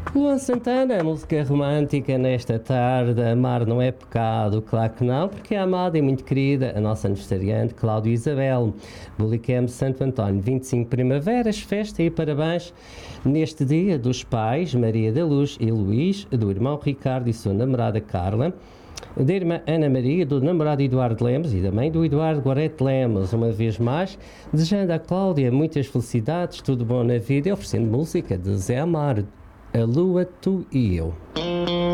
Luan Santana, música romântica nesta tarde. Amar não é pecado, claro que não, porque a amada e muito querida, a nossa aniversariante Cláudia Isabel. Bulicam Santo António, 25 primaveras, festa e parabéns neste dia dos pais, Maria da Luz e Luís, do irmão Ricardo e sua namorada Carla, da irmã Ana Maria, do namorado Eduardo Lemos e da mãe do Eduardo Gorete Lemos. Uma vez mais, desejando à Cláudia muitas felicidades, tudo bom na vida e oferecendo música de Zé Amaro, A Lua, Tu e Eu.